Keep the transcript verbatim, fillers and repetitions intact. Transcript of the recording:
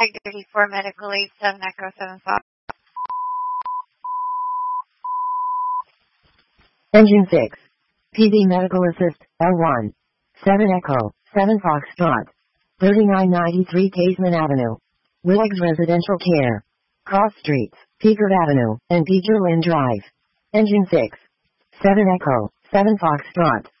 thirty-four Medical Aid, seven Echo, seven Fox. Engine six. P V Medical Assist, L one. seven Echo, seven Foxtrot. thirty-nine ninety-three Casement Avenue. Willig's Residential Care. Cross Streets, Pickard Avenue, and Peter Lynn Drive. Engine six. seven Echo, seven Foxtrot.